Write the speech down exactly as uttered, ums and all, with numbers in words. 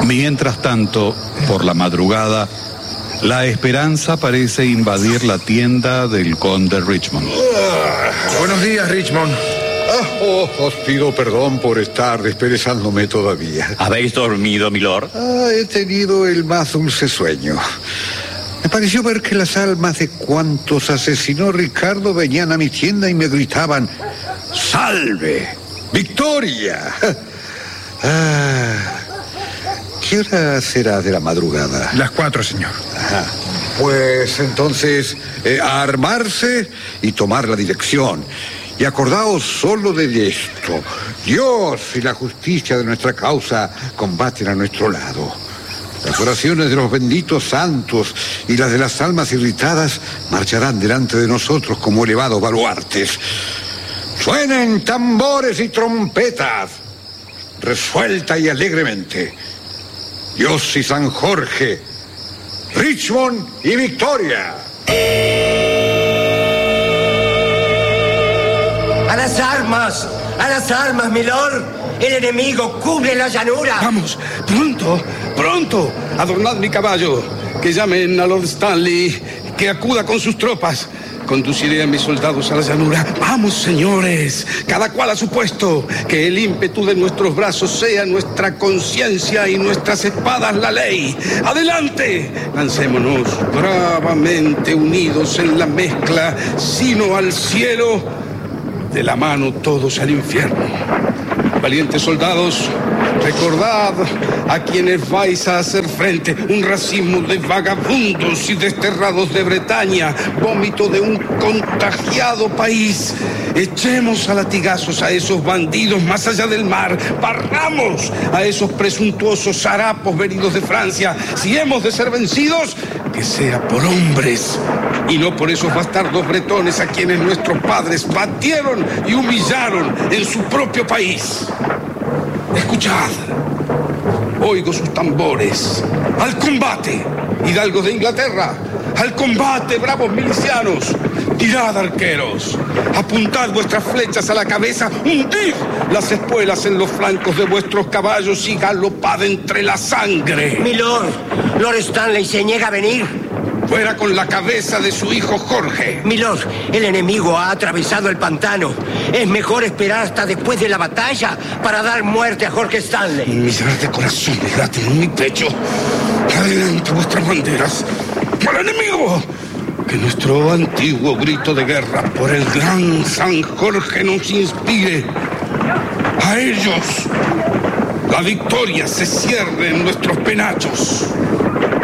Mientras tanto, por la madrugada, la esperanza parece invadir la tienda del conde Richmond. Ah, buenos días, Richmond. Ah, oh, os pido perdón por estar desperezándome todavía. ¿Habéis dormido, milord? Ah, he tenido el más dulce sueño. Me pareció ver que las almas de cuantos asesinó Ricardo venían a mi tienda y me gritaban: ¡Salve! ¡Victoria! Ah, ¿qué hora será de la madrugada? Las cuatro, señor. Ajá. Pues entonces, eh, a armarse y tomar la dirección. Y acordaos solo de esto: Dios y la justicia de nuestra causa combaten a nuestro lado. Las oraciones de los benditos santos y las de las almas irritadas marcharán delante de nosotros como elevados baluartes. Suenen tambores y trompetas, resuelta y alegremente. Dios y San Jorge, Richmond y Victoria. ¡A las armas! ¡A las armas, milord! ¡El enemigo cubre la llanura! ¡Vamos! ¡Pronto! ¡Pronto! Adornad mi caballo. Que llamen a Lord Stanley. Que acuda con sus tropas. Conduciré a mis soldados a la llanura. ¡Vamos, señores! Cada cual a su puesto. Que el ímpetu de nuestros brazos sea nuestra conciencia y nuestras espadas la ley. ¡Adelante! Lancémonos bravamente unidos en la mezcla, sino al cielo, de la mano todos al infierno. Valientes soldados, recordad a quienes vais a hacer frente: un racimo de vagabundos y desterrados de Bretaña, vómito de un contagiado país. Echemos a latigazos a esos bandidos más allá del mar, barramos a esos presuntuosos harapos venidos de Francia. Si hemos de ser vencidos, que sea por hombres y no por esos bastardos bretones a quienes nuestros padres batieron y humillaron en su propio país. Escuchad, oigo sus tambores. ¡Al combate, hidalgos de Inglaterra! ¡Al combate, bravos milicianos! ¡Tirad, arqueros! ¡Apuntad vuestras flechas a la cabeza! ¡Hundid las espuelas en los flancos de vuestros caballos y galopad entre la sangre! Milord, Lord Stanley se niega a venir. ¡Fuera con la cabeza de su hijo Jorge! Milord, el enemigo ha atravesado el pantano. Es mejor esperar hasta después de la batalla para dar muerte a Jorge Stanley. Miserable corazón me late en mi pecho. Adelante vuestras banderas. ¡Al enemigo! Que nuestro antiguo grito de guerra por el gran San Jorge nos inspire. A ellos la victoria se cierre en nuestros penachos.